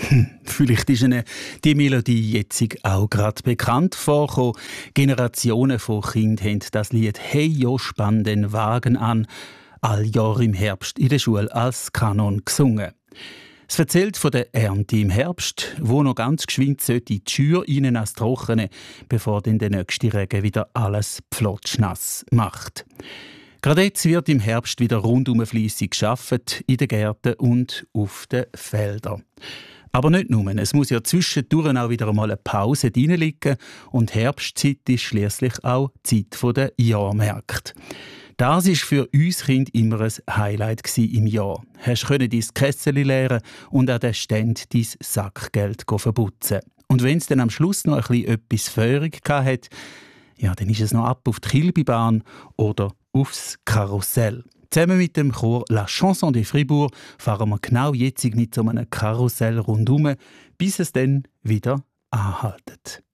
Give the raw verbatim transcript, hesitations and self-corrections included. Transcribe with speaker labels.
Speaker 1: Vielleicht ist Ihnen die Melodie jetzt auch gerade bekannt vorgekommen. Generationen von Kindern haben das Lied «Hey jo, spann den Wagen an» all Jahr im Herbst in der Schule als Kanon gesungen. Es erzählt von der Ernte im Herbst, wo noch ganz geschwind in die Schür rein ans Trockene, bevor dann der nächste Regen wieder alles pflotschnass macht. Gerade jetzt wird im Herbst wieder rundum fleissig gearbeitet, in den Gärten und auf den Feldern. Aber nicht nur, es muss ja zwischendurch auch wieder einmal eine Pause reinliegen und Herbstzeit ist schliesslich auch die Zeit der Jahrmärkte. Das war für uns Kinder immer ein Highlight im Jahr. Hast du dein Kessel leeren und an den Ständen dein Sackgeld verputzen. Und wenn es dann am Schluss noch ein bisschen etwas Feurig hatte, ja, dann ist es noch ab auf die Kilbibahn oder aufs Karussell. Zusammen mit dem Chor «La Chanson de Fribourg» fahren wir genau jetzt mit so einem Karussell rundum, bis es dann wieder anhaltet.